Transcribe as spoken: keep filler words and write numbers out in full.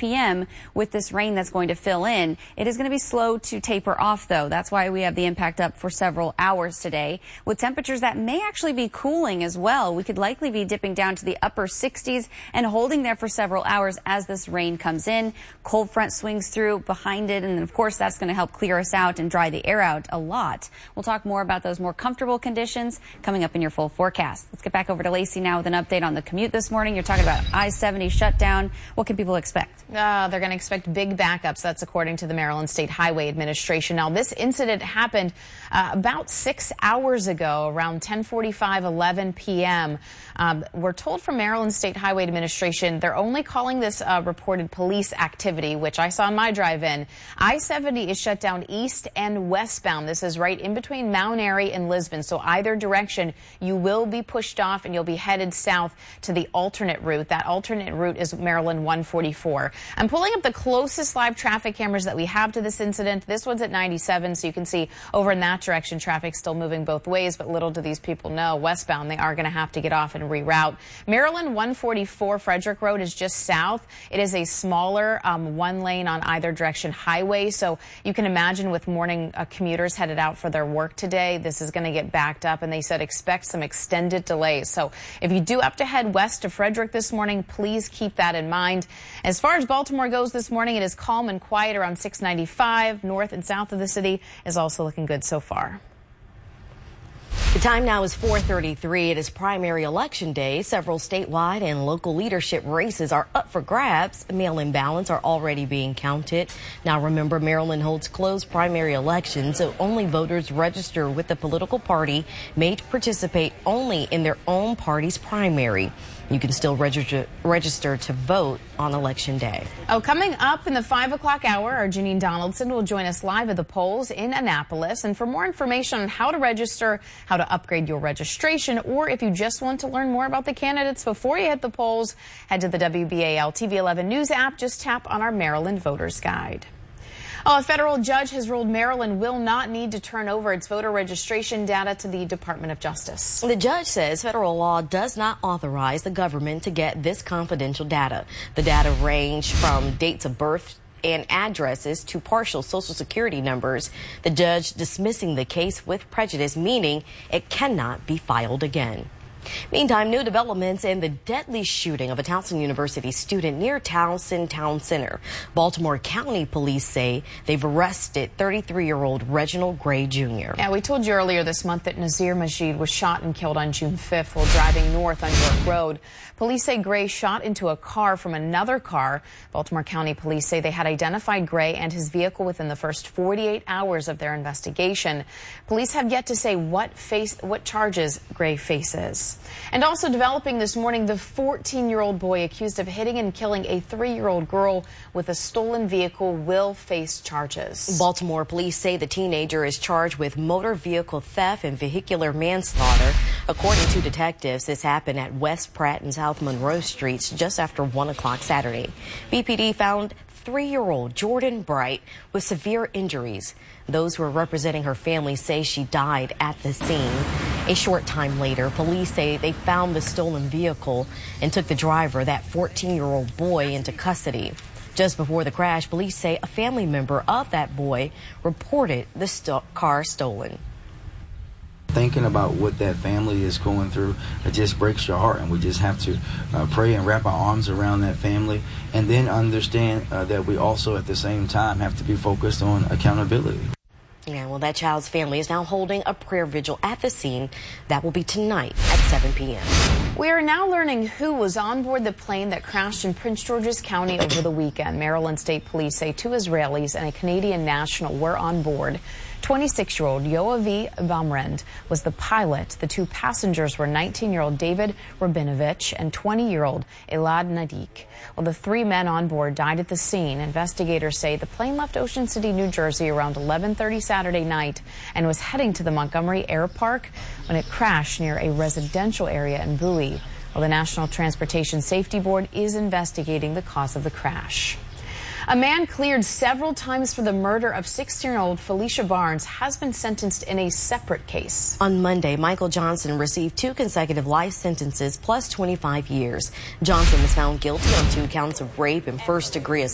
p m with this rain that's going to fill in. It is going to be slow to taper off, though. That's why we have the impact up for several hours today, with temperatures that may actually be cooling as well. We could likely be dipping down to the upper sixties and holding there for several hours as this rain comes in. Cold front swings through behind it, and of course that's going to help clear us out and dry the air out a lot. We'll talk more about those more comfortable conditions coming up in your full forecast. Let's get back over to Lacey now with an update on the commute this morning. You're talking about I seventy shutdown. What can people expect? Uh, they're going to expect big backups. That's according to the Maryland State Highway Administration. Now, this incident happened uh, about six hours ago, around ten forty-five, eleven p m Um, we're told from Maryland State Highway Administration they're only calling this uh, reported police activity, which I saw on my drive-in. I seventy is shut down east and westbound. This is right in between Mount Airy and Lisbon. So either direction, you will be pushed off and you'll be headed south to the alternate route. That alternate route is Maryland one forty-four. I'm pulling up the closest live traffic cameras that we have to this incident. This one's at ninety-seven, so you can see over in that direction, traffic still moving both ways, but little do these people know, westbound, they are going to have to get off and reroute. Maryland one forty-four Frederick Road is just south. It is a smaller um, one lane on either direction highway, so you can imagine with morning uh, commuters headed out for their work today, this is going to get backed up, and they said expect some extended delays. So if you do have to head west to Frederick this morning, please keep that in mind. As far as Baltimore goes this morning, it is calm and quiet around six ninety-five. North and south of the city is also looking good so far. The time now is four thirty-three. It is primary election day. Several statewide and local leadership races are up for grabs. Mail-in ballots are already being counted. Now remember, Maryland holds closed primary elections, so only voters register with the political party may participate only in their own party's primary. You can still register, register to vote on Election Day. Oh, coming up in the five o'clock hour, our Janine Donaldson will join us live at the polls in Annapolis. And for more information on how to register, how to upgrade your registration, or if you just want to learn more about the candidates before you hit the polls, head to the W B A L T V eleven News app. Just tap on our Maryland Voters Guide. Oh, a federal judge has ruled Maryland will not need to turn over its voter registration data to the Department of Justice. The judge says federal law does not authorize the government to get this confidential data. The data range from dates of birth and addresses to partial Social Security numbers. The judge dismissing the case with prejudice, meaning it cannot be filed again. Meantime, new developments in the deadly shooting of a Towson University student near Towson Town Center. Baltimore County Police say they've arrested thirty-three-year-old Reginald Gray Junior Yeah, we told you earlier this month that Nazir Majid was shot and killed on June fifth while driving north on York Road. Police say Gray shot into a car from another car. Baltimore County Police say they had identified Gray and his vehicle within the first forty-eight hours of their investigation. Police have yet to say what face, what charges Gray faces. And also developing this morning, the fourteen-year-old boy accused of hitting and killing a three-year-old girl with a stolen vehicle will face charges. Baltimore police say the teenager is charged with motor vehicle theft and vehicular manslaughter. According to detectives, this happened at West Pratt and South Monroe Streets just after one o'clock Saturday. B P D found three-year-old Jordan Bright with severe injuries. Those who are representing her family say she died at the scene. A short time later, police say they found the stolen vehicle and took the driver, that fourteen-year-old boy, into custody. Just before the crash, police say a family member of that boy reported the st- car stolen. Thinking about what that family is going through, it just breaks your heart, and we just have to uh, pray and wrap our arms around that family, and then understand uh, that we also at the same time have to be focused on accountability. Yeah, well, that child's family is now holding a prayer vigil at the scene. That will be tonight at seven p m We are now learning who was on board the plane that crashed in Prince George's County over the weekend. Maryland State Police say two Israelis and a Canadian national were on board. twenty-six-year-old Yoavi Bamrend was the pilot. The two passengers were nineteen-year-old David Rabinovich and twenty-year-old Elad Nadik. Well, the three men on board died at the scene. Investigators say the plane left Ocean City, New Jersey around eleven thirty Saturday night and was heading to the Montgomery Air Park when it crashed near a residential area in Bowie. Well, the National Transportation Safety Board is investigating the cause of the crash. A man cleared several times for the murder of sixteen-year-old Felicia Barnes has been sentenced in a separate case. On Monday, Michael Johnson received two consecutive life sentences plus twenty-five years. Johnson was found guilty on two counts of rape and first-degree assault.